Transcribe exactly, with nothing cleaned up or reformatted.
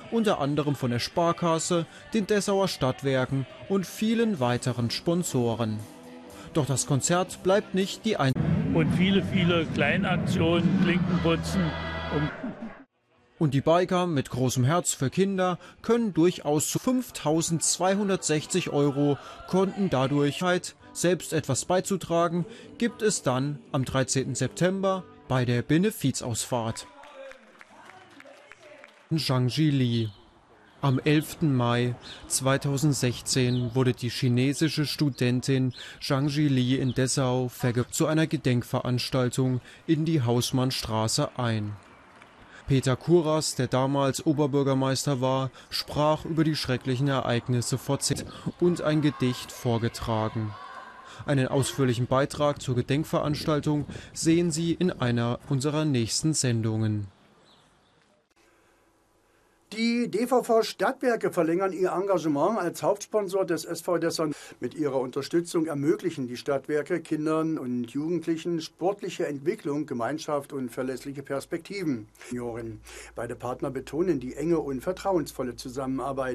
unter anderem von der Sparkasse, den Dessauer Stadtwerken und vielen weiteren Sponsoren. Doch das Konzert bleibt nicht die einzige. Und viele, viele Kleinaktionen, Klinkenputzen. Um Und die Biker mit großem Herz für Kinder können durchaus zu fünftausendzweihundertsechzig Euro konnten dadurch halt selbst etwas beizutragen, gibt es dann am dreizehnten September bei der Benefizausfahrt. Zhangji Li. Am elften Mai zweitausendsechzehn wurde die chinesische Studentin Zhangji Li in Dessau vergewaltigt zu einer Gedenkveranstaltung in die Hausmannstraße ein. Peter Kuras, der damals Oberbürgermeister war, sprach über die schrecklichen Ereignisse vor zehn und ein Gedicht vorgetragen. Einen ausführlichen Beitrag zur Gedenkveranstaltung sehen Sie in einer unserer nächsten Sendungen. Die D V V Stadtwerke verlängern ihr Engagement als Hauptsponsor des S V Dessau. Mit ihrer Unterstützung ermöglichen die Stadtwerke Kindern und Jugendlichen sportliche Entwicklung, Gemeinschaft und verlässliche Perspektiven. Beide Partner betonen die enge und vertrauensvolle Zusammenarbeit.